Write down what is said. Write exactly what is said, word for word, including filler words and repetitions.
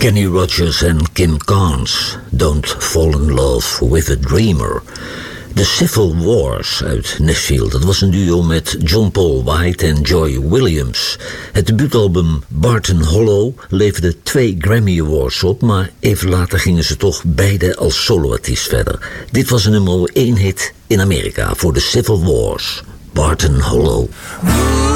Kenny Rogers en Kim Carnes, Don't Fall in Love with a Dreamer. The Civil Wars uit Nashville, dat was een duo met John Paul White en Joy Williams. Het debuutalbum Barton Hollow leverde twee Grammy Awards op, maar even later gingen ze toch beide als soloartiest verder. Dit was een nummer één hit in Amerika voor The Civil Wars, Barton Hollow.